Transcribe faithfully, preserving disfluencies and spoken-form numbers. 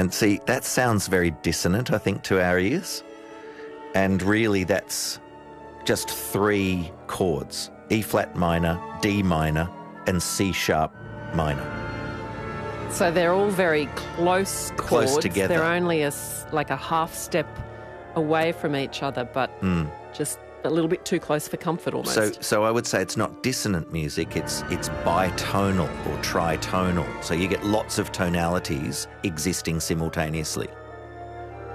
And see, that sounds very dissonant, I think, to our ears. And really that's just three chords, E flat minor, D minor, and C sharp minor. So they're all very close Close chords. together. They're only a, s- like a half step away from each other, but just a little bit too close for comfort almost. So, so I would say it's not dissonant music, it's it's bitonal or tritonal. So you get lots of tonalities existing simultaneously.